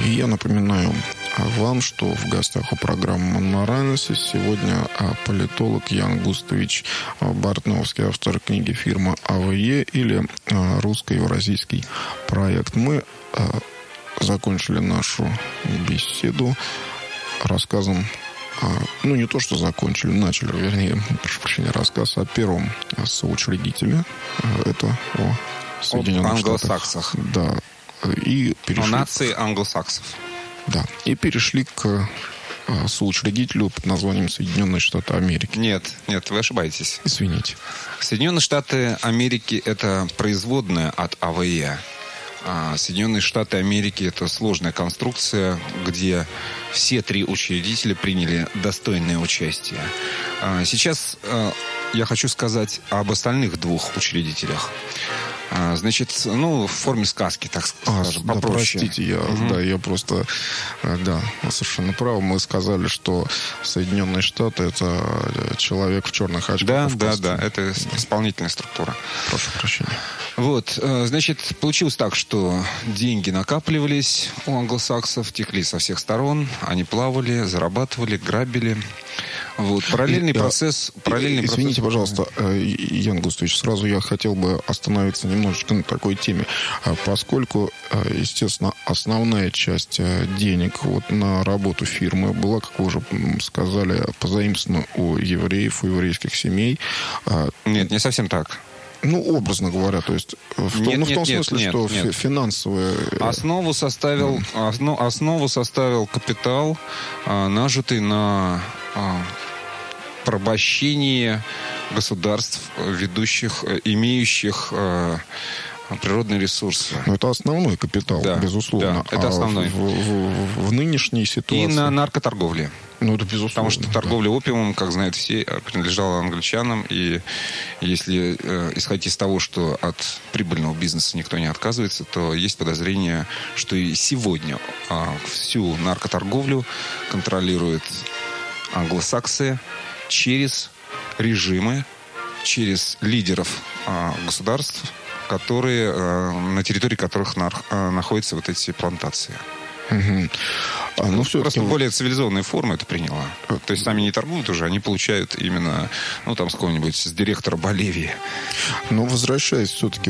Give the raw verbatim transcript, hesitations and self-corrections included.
И я напоминаю вам, что в гостях у программы «Монморальность» сегодня политолог Ян Густович Бартновский, автор книги «Фирма АВЕ» или «Русско-евразийский проект». Мы закончили нашу беседу рассказом, ну, не то, что закончили, начали, вернее, прошу прощения, рассказ о первом соучредителе. Это о Соединенных англосаксах. Штатах. Да. И перешли... О нации англосаксов. Да. И перешли к соучредителю под названием Соединенные Штаты Америки. Нет, нет, вы ошибаетесь. Извините. Соединенные Штаты Америки – это производная от АВЕ. Соединенные Штаты Америки – это сложная конструкция, где все три учредителя приняли достойное участие. Сейчас я хочу сказать об остальных двух учредителях. Значит, ну, в форме сказки, так скажем, а, попроще. Да, простите, я, угу. да, я просто, да, совершенно прав. Мы сказали, что Соединенные Штаты – это человек в черных очках. Да, да, да, это исполнительная структура. Прошу прощения. Вот, значит, получилось так, что деньги накапливались у англосаксов, текли со всех сторон, они плавали, зарабатывали, грабили. Вот, параллельный и, процесс... Параллельный извините, процесс... пожалуйста, Ян Густович, сразу я хотел бы остановиться немножечко на такой теме. Поскольку, естественно, основная часть денег вот на работу фирмы была, как вы уже сказали, позаимствована у евреев, у еврейских семей. Нет, не совсем так. Ну, образно говоря, то есть в том, нет, ну, в том нет, смысле, нет, что нет. финансовые... Основу составил, основ, основу составил капитал, а, нажитый на а, порабощении государств, ведущих, имеющих а, природные ресурсы. Но это основной капитал, да, безусловно. Да, это основной. А в, в, в нынешней ситуации... И на наркоторговле. Ну, это безусловно. Потому что торговля да. опиумом, как знают все, принадлежала англичанам. И если э, исходить из того, что от прибыльного бизнеса никто не отказывается, то есть подозрение, что и сегодня э, всю наркоторговлю контролируют англосаксы через режимы, через лидеров э, государств, которые, э, на территории которых нар- э, находятся вот эти плантации. Угу. А, ну, просто более цивилизованная форма это приняла. То есть сами не торгуют уже, они получают именно, ну, там, с какого-нибудь, с директора Боливии. Но возвращаясь все-таки